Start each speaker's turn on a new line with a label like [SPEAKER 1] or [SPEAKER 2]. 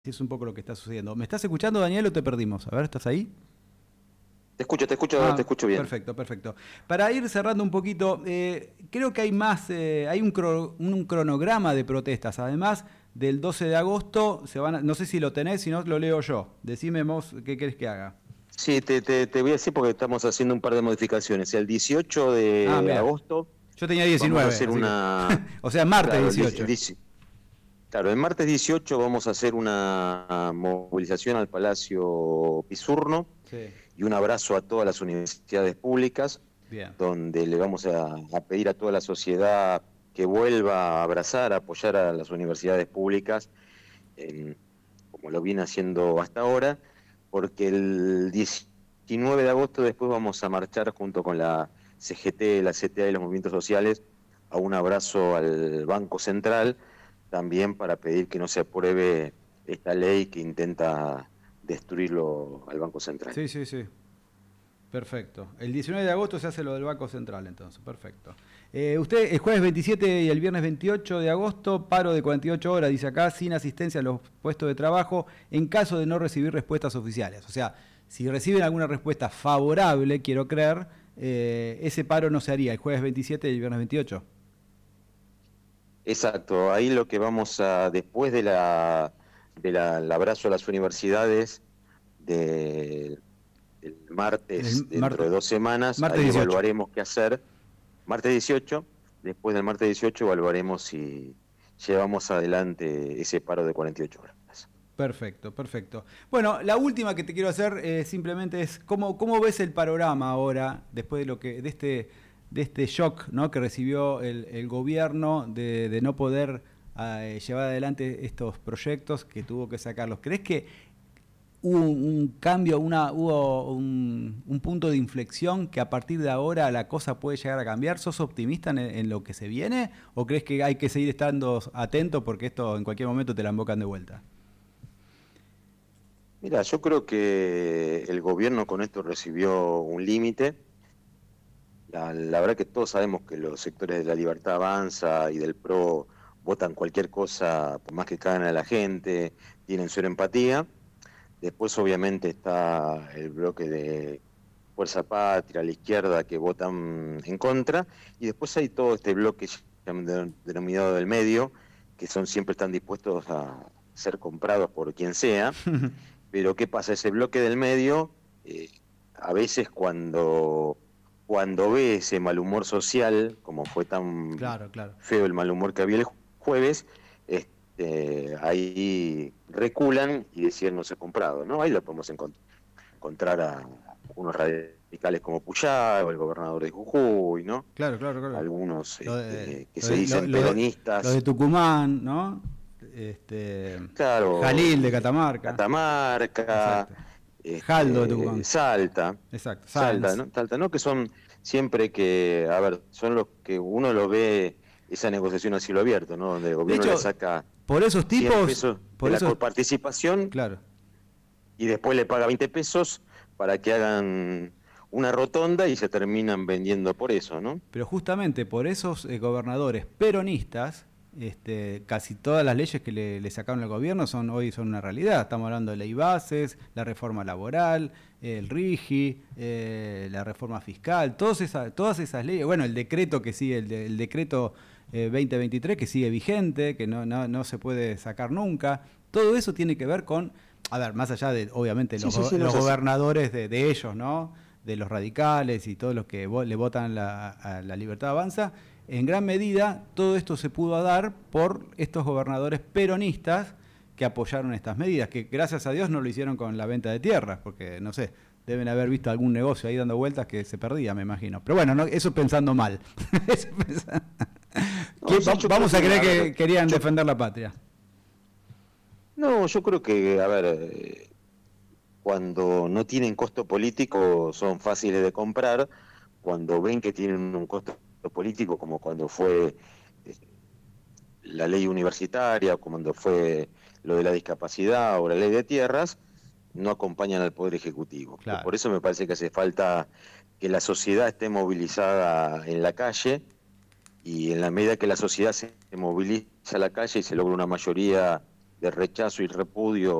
[SPEAKER 1] Es un poco lo que está sucediendo. ¿Me estás escuchando, Daniel, o te perdimos? A ver, ¿estás ahí?
[SPEAKER 2] Te escucho bien.
[SPEAKER 1] Perfecto, perfecto. Para ir cerrando un poquito, creo que hay más, hay un cronograma de protestas. Además del 12 de agosto, no sé si lo tenés, si no lo leo yo. Decime vos qué querés que haga.
[SPEAKER 2] Sí, te voy a decir porque estamos haciendo un par de modificaciones. El 18
[SPEAKER 1] Ah,
[SPEAKER 2] de
[SPEAKER 1] mira,
[SPEAKER 2] agosto
[SPEAKER 1] yo tenía
[SPEAKER 2] vamos a
[SPEAKER 1] 19,
[SPEAKER 2] hacer
[SPEAKER 1] así que...
[SPEAKER 2] una...
[SPEAKER 1] o sea, martes
[SPEAKER 2] Claro,
[SPEAKER 1] 18.
[SPEAKER 2] claro, el martes 18 vamos a hacer una movilización al Palacio Pisurno
[SPEAKER 1] Sí,
[SPEAKER 2] y un abrazo a todas las universidades públicas,
[SPEAKER 1] bien.
[SPEAKER 2] donde le vamos a pedir a toda la sociedad que vuelva a abrazar, a apoyar a las universidades públicas, como lo viene haciendo hasta ahora, porque el 19 de agosto después vamos a marchar junto con la CGT, la CTA y los movimientos sociales a un abrazo al Banco Central, también para pedir que no se apruebe esta ley que intenta destruirlo al Banco Central.
[SPEAKER 1] Sí, sí, sí. Perfecto. El 19 de agosto se hace lo del Banco Central, entonces. Perfecto. Usted, el jueves 27 y el viernes 28 de agosto, paro de 48 horas, dice acá, sin asistencia a los puestos de trabajo, en caso de no recibir respuestas oficiales. O sea, si reciben alguna respuesta favorable, quiero creer, ese paro no se haría el jueves 27 y el viernes 28.
[SPEAKER 2] Exacto, ahí lo que vamos a, después del abrazo a las universidades, de, el martes,
[SPEAKER 1] El
[SPEAKER 2] dentro de 2 semanas,
[SPEAKER 1] martes
[SPEAKER 2] ahí
[SPEAKER 1] 18.
[SPEAKER 2] evaluaremos qué hacer. Martes 18, después del martes 18 evaluaremos si llevamos adelante ese paro de 48 horas.
[SPEAKER 1] Perfecto, perfecto. Bueno, la última que te quiero hacer simplemente es cómo ves el panorama ahora, después de lo que, de este shock, ¿no?, que recibió el gobierno de no poder llevar adelante estos proyectos, que tuvo que sacarlos. ¿Crees que hubo un cambio, hubo un punto de inflexión que a partir de ahora la cosa puede llegar a cambiar? ¿Sos optimista en lo que se viene? ¿O crees que hay que seguir estando atento porque esto en cualquier momento te la embocan de vuelta?
[SPEAKER 2] Mira, yo creo que el gobierno con esto recibió un límite. La verdad que todos sabemos que los sectores de la Libertad Avanza y del PRO votan cualquier cosa, por más que caigan a la gente, tienen cero empatía. Después obviamente está el bloque de Fuerza Patria, la izquierda, que votan en contra. Y después hay todo este bloque denominado del medio, que son siempre están dispuestos a ser comprados por quien sea. Pero ¿qué pasa? Ese bloque del medio, a veces cuando ve ese mal humor social, como fue tan
[SPEAKER 1] Claro, claro.
[SPEAKER 2] feo el mal humor que había el jueves, ahí reculan y deciden no ser comprados, ¿no? Ahí lo podemos encontrar a unos radicales como Puyá o el gobernador de Jujuy, ¿no?
[SPEAKER 1] Claro, claro, claro.
[SPEAKER 2] Algunos
[SPEAKER 1] Lo de,
[SPEAKER 2] que
[SPEAKER 1] lo
[SPEAKER 2] se
[SPEAKER 1] de,
[SPEAKER 2] dicen
[SPEAKER 1] lo de
[SPEAKER 2] peronistas,
[SPEAKER 1] Tucumán, ¿no?
[SPEAKER 2] claro,
[SPEAKER 1] Jalil de Catamarca.
[SPEAKER 2] Catamarca,
[SPEAKER 1] Exacto. Jaldo de Tucumán.
[SPEAKER 2] Salta,
[SPEAKER 1] Exacto.
[SPEAKER 2] Salta,
[SPEAKER 1] Sáenz.
[SPEAKER 2] ¿no? Salta, ¿no? Que son siempre que, a ver, son los que uno lo ve esa negociación a cielo abierto, ¿no? Donde el
[SPEAKER 1] De
[SPEAKER 2] gobierno le
[SPEAKER 1] hecho,
[SPEAKER 2] saca
[SPEAKER 1] por esos
[SPEAKER 2] 100
[SPEAKER 1] tipos,
[SPEAKER 2] pesos de
[SPEAKER 1] por
[SPEAKER 2] la
[SPEAKER 1] esos,
[SPEAKER 2] coparticipación
[SPEAKER 1] claro.
[SPEAKER 2] y después le paga 20 pesos para que hagan una rotonda y se terminan vendiendo por eso, ¿no?
[SPEAKER 1] Pero justamente por esos gobernadores peronistas, casi todas las leyes que le sacaron al gobierno hoy son una realidad. Estamos hablando de ley bases, la reforma laboral, el RIGI, la reforma fiscal, todas esas leyes. Bueno, el decreto que sigue, el decreto 2023 que sigue vigente, que no se puede sacar nunca. Todo eso tiene que ver con, a ver, más allá de, obviamente,
[SPEAKER 2] Sí, sí, sí, no
[SPEAKER 1] los
[SPEAKER 2] es así.
[SPEAKER 1] gobernadores de ellos, ¿no?, de los radicales y todos los que le votan a la Libertad Avanza, en gran medida todo esto se pudo dar por estos gobernadores peronistas que apoyaron estas medidas, que gracias a Dios no lo hicieron con la venta de tierras, porque no sé, deben haber visto algún negocio ahí dando vueltas que se perdía, me imagino. Pero bueno, no, eso pensando mal.
[SPEAKER 2] No, sí, yo creo
[SPEAKER 1] Vamos a
[SPEAKER 2] que,
[SPEAKER 1] creer
[SPEAKER 2] a ver,
[SPEAKER 1] que querían defender la patria.
[SPEAKER 2] no, yo creo que, a ver, cuando no tienen costo político son fáciles de comprar, cuando ven que tienen un costo político, como cuando fue eh, la ley universitaria, o cuando fue lo de la discapacidad o la ley de tierras, no acompañan al Poder Ejecutivo.
[SPEAKER 1] Claro.
[SPEAKER 2] Por eso me parece que hace falta que la sociedad esté movilizada en la calle y en la medida que la sociedad se moviliza a la calle y se logra una mayoría de rechazo y repudio